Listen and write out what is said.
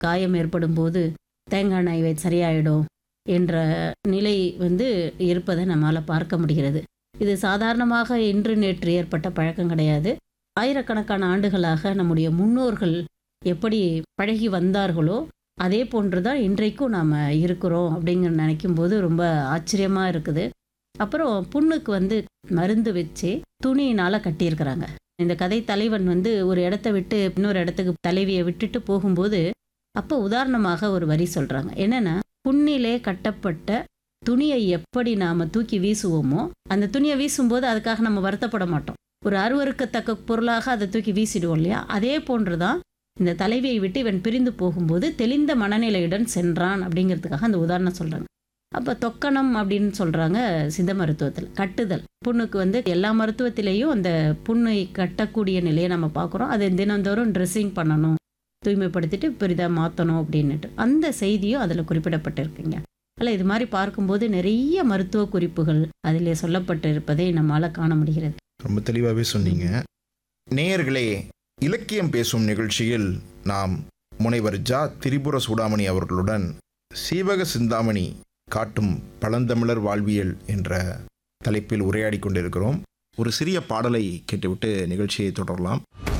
காயம் ஏற்படும் போது தேங்காய் எண்ணெய் சரியாயிடும் என்ற நிலை இருப்பதை நம்மால் பார்க்க முடிகிறது. இது சாதாரணமாக இன்று நேற்று ஏற்பட்ட பழக்கம் கிடையாது. ஆயிரக்கணக்கான ஆண்டுகளாக நம்முடைய முன்னோர்கள் எப்படி பழகி வந்தார்களோ அதே போன்று தான் இன்றைக்கும் நாம் இருக்கிறோம் அப்படிங்கிற நினைக்கும் போது ரொம்ப ஆச்சரியமாக இருக்குது. அப்புறம் புண்ணுக்கு மருந்து வச்சு துணியினால் கட்டியிருக்கிறாங்க. இந்த கதை தலைவன் ஒரு இடத்த விட்டு இன்னொரு இடத்துக்கு தலைவியை விட்டுட்டு போகும்போது அப்போ உதாரணமாக ஒரு வரி சொல்கிறாங்க. என்னென்னா, புண்ணிலே கட்டப்பட்ட துணியை எப்படி நாம் தூக்கி வீசுவோமோ அந்த துணியை வீசும்போது அதுக்காக நம்ம வருத்தப்பட மாட்டோம். ஒரு அருவருக்கத்தக்க பொருளாக அதை தூக்கி வீசிடுவோம் இல்லையா? அதே போன்று தான் இந்த தலைவியை விட்டு இவன் பிரிந்து போகும்போது தெளிந்த மனநிலையுடன் சென்றான் அப்படிங்கிறதுக்காக அந்த உதாரணம் சொல்கிறாங்க. அப்போ தொக்கணம் அப்படின்னு சொல்கிறாங்க சித்த மருத்துவத்தில். கட்டுதல் புண்ணுக்கு எல்லா மருத்துவத்திலையும் அந்த புண்ணை கட்டக்கூடிய நிலையை நம்ம பார்க்குறோம். அதை தினந்தோறும் ட்ரெஸ்ஸிங் பண்ணணும், தூய்மைப்படுத்திட்டு பெரிதாக மாற்றணும் அப்படின்னுட்டு அந்த செய்தியும் அதில் குறிப்பிடப்பட்டிருக்குங்க. அதில் இது மாதிரி பார்க்கும்போது நிறைய மருத்துவ குறிப்புகள் அதில் சொல்லப்பட்டிருப்பதை நம்மளால் காண முடிகிறது. ரொம்ப தெளிவாகவே சொன்னீங்க. நேயர்களே, இலக்கியம் பேசும் நிகழ்ச்சியில் நாம் முனைவர் ஜா திரிபுர சூடாமணி அவர்களுடன் சீவக சிந்தாமணி காட்டும் பழந்தமிழர் வாழ்வியல் என்ற தலைப்பில் உரையாடி கொண்டிருக்கிறோம். ஒரு சிறிய பாடலை கேட்டுவிட்டு நிகழ்ச்சியை தொடரலாம்.